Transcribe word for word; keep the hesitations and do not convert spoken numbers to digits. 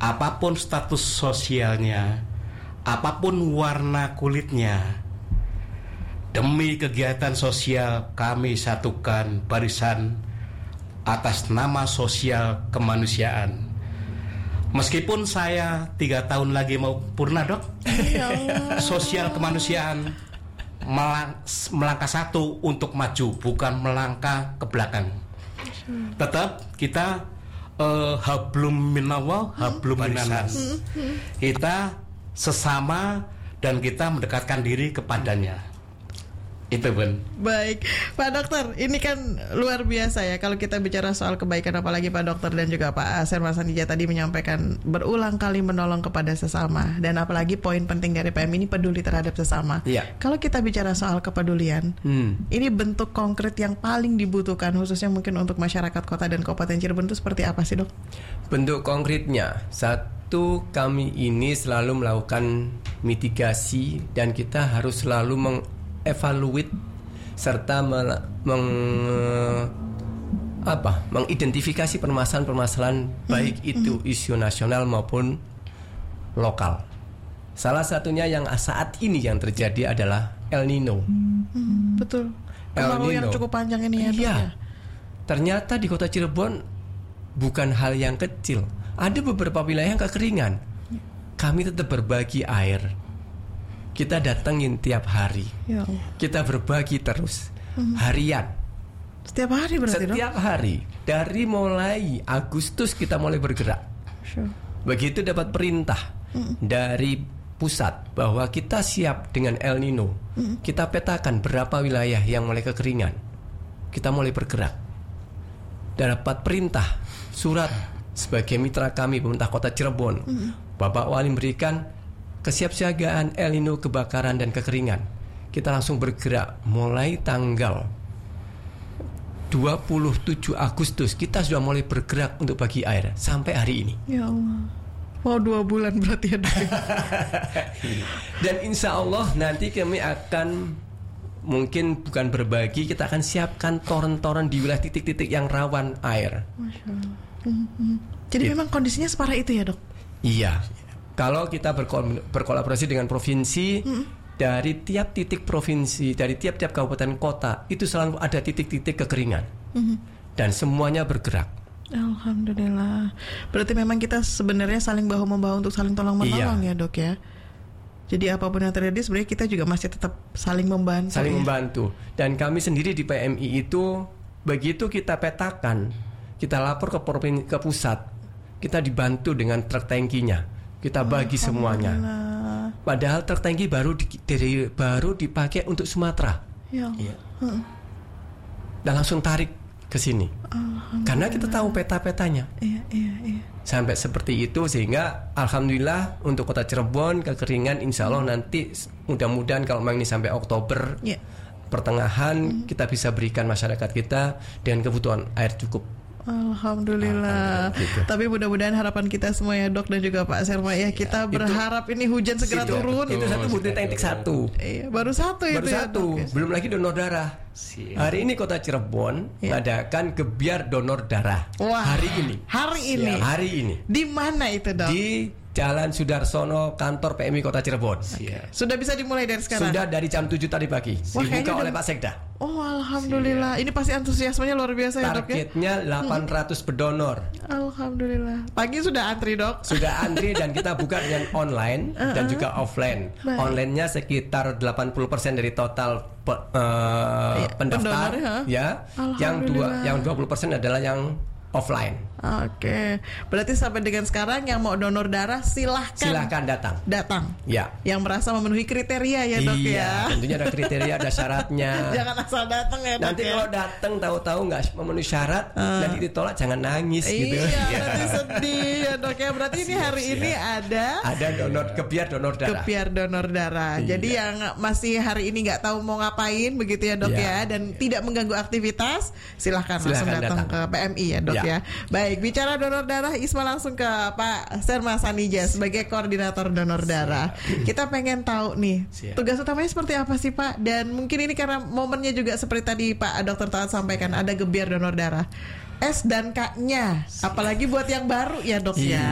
apapun status sosialnya, apapun warna kulitnya, demi kegiatan sosial kami satukan barisan atas nama sosial kemanusiaan. Meskipun saya tiga tahun lagi mau purna, Dok, sosial kemanusiaan melang- melangkah satu untuk maju, bukan melangkah ke belakang. Tetap kita uh, hablum minallah, hablum minannas. Kita sesama dan kita mendekatkan diri kepadanya. Itu, Bun. Baik, Pak Dokter, ini kan luar biasa ya kalau kita bicara soal kebaikan, apalagi Pak Dokter dan juga Pak Serma Sanija tadi menyampaikan berulang kali menolong kepada sesama, dan apalagi poin penting dari P M I ini peduli terhadap sesama. Iya. Kalau kita bicara soal kepedulian, hmm. ini bentuk konkret yang paling dibutuhkan khususnya mungkin untuk masyarakat kota dan Kabupaten Cirebon itu seperti apa sih, Dok? Bentuk konkretnya, satu, kami ini selalu melakukan mitigasi dan kita harus selalu meng evaluate serta meng, meng apa mengidentifikasi permasalahan-permasalahan hmm. baik itu isu nasional maupun lokal. Salah satunya yang saat ini yang terjadi adalah El Nino. Hmm, betul. Kemarau yang cukup panjang ini ya. Iya. Ternyata di Kota Cirebon bukan hal yang kecil. Ada beberapa wilayah yang kekeringan. Kami tetap berbagi air. Kita datengin tiap hari. Ya. Kita berbagi terus hmm. harian. Setiap hari berarti, Setiap dong? hari. Dari mulai Agustus kita mulai bergerak. Sure. Begitu dapat perintah hmm. dari pusat bahwa kita siap dengan El Nino. Hmm. Kita petakan berapa wilayah yang mulai kekeringan. Kita mulai bergerak. Dan dapat perintah surat sebagai mitra kami pemerintah Kota Cirebon. Hmm. Bapak Wali memberikan kesiapsiagaan El Nino, kebakaran dan kekeringan. Kita langsung bergerak mulai tanggal dua puluh tujuh Agustus. Kita sudah mulai bergerak untuk bagi air sampai hari ini. Ya Allah. Wow, dua bulan berarti ya. Dan insya Allah nanti kami akan mungkin bukan berbagi, kita akan siapkan toren-toren di wilayah titik-titik yang rawan air. Masya Allah. Mm-hmm. Jadi It, memang kondisinya separah itu ya, Dok? Iya. Kalau kita berkol- berkolaborasi dengan provinsi, hmm. dari tiap titik provinsi, dari tiap-tiap kabupaten kota, itu selalu ada titik-titik kekeringan. Hmm. Dan semuanya bergerak. Alhamdulillah. Berarti memang kita sebenarnya saling bahu-membahu untuk saling tolong-menolong iya. ya, Dok ya? Jadi apapun yang terjadi sebenarnya kita juga masih tetap saling membantu. Saling ya? membantu. Dan kami sendiri di P M I itu, begitu kita petakan, kita lapor ke, provin- ke pusat, kita dibantu dengan truk tangkinya. Kita bagi semuanya. Padahal truk tangki baru di, dari, baru dipakai untuk Sumatera. Ya. Iya. Hmm. Dan langsung tarik ke sini. Karena kita tahu peta-petanya. Iya, iya, iya. Sampai seperti itu sehingga alhamdulillah untuk Kota Cirebon kekeringan insya Allah hmm. nanti mudah-mudahan kalau memang ini sampai Oktober yeah. pertengahan hmm. kita bisa berikan masyarakat kita dengan kebutuhan air cukup. Alhamdulillah. Gitu. Tapi mudah-mudahan harapan kita semua ya, Dok, dan juga Pak Serma ya, kita ya, berharap itu, ini hujan segera itu, turun. Itu satu butuh teknik satu. Iya, baru satu baru itu satu. Ya, belum lagi donor darah. Siap. Hari ini Kota Cirebon ya. mengadakan gebiar donor darah. Wah, hari ini. Hari ini. Siap. Hari ini. Di mana itu, Dok? Di Jalan Sudarsono, kantor P M I Kota Cirebon. Okay. Sudah bisa dimulai dari sekarang? Sudah dari jam tujuh tadi pagi. Wah, dibuka oleh Pak Sekda. Oh, alhamdulillah. Siap. Ini pasti antusiasmenya luar biasa ya, Dok ya. Targetnya delapan ratus pendonor. Alhamdulillah. Pagi sudah antri, Dok. Sudah antri dan kita buka dengan online uh-uh. dan juga offline. Baik. Online-nya sekitar delapan puluh persen dari total pe, uh, ya, pendaftar pendonor, ya. Yang dua yang dua puluh persen adalah yang offline. Oke, berarti sampai dengan sekarang yang mau donor darah silahkan silahkan datang. Datang. Ya. Yang merasa memenuhi kriteria ya, Dok iya, ya. Tentunya ada kriteria, ada syaratnya. Jangan asal datang ya, Dok. Nanti ya. kalau datang tahu-tahu nggak memenuhi syarat, uh. nanti ditolak jangan nangis iya, gitu. Iya, nanti sedih ya, Dok ya. Berarti ini hari ini ada ada donor kebiar donor darah. Kebiar donor darah. Iya. Jadi yang masih hari ini nggak tahu mau ngapain begitu ya, Dok iya. ya, dan iya. tidak mengganggu aktivitas, silahkan, silahkan langsung datang, datang ke P M I ya, Dok ya. ya. Baik, bicara donor darah, Isma langsung ke Pak Serma Sanija sebagai koordinator donor darah. Kita pengen tahu nih Siap. tugas utamanya seperti apa sih, Pak? Dan mungkin ini karena momennya juga seperti tadi Pak Dokter Taat sampaikan, ada gebiar donor darah. S dan K-nya, apalagi buat yang baru ya, Dok ya.